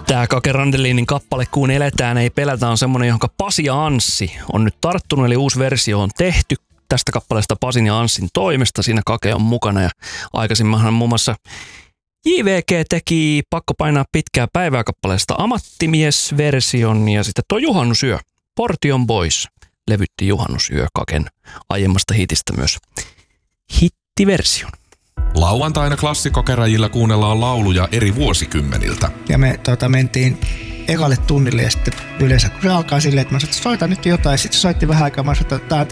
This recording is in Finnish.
Tämä Kake Randelinin kappale Kuun eletään ei pelätä on semmonen, johonka Pasi ja Anssi on nyt tarttunut, eli uusi versio on tehty tästä kappaleesta Pasin ja Anssin toimesta. Siinä Kake on mukana ja aikaisemminhan muun muassa JVG teki Pakko painaa pitkää päivää kappaleesta Ammattimies-version ja sitten tuo Juhannusyö, Portion Boys levytti Juhannusyö Kaken aiemmasta hitistä myös hittiversion. Lauantaina klassikkokäräjillä kuunnellaan lauluja eri vuosikymmeniltä. Ja me mentiin ekalle tunnille ja sitten yleensä kun se alkaa silleen, että mä sanoin, että soita nyt jotain. Sitten se soitti vähän aikaa, mä sanoin, että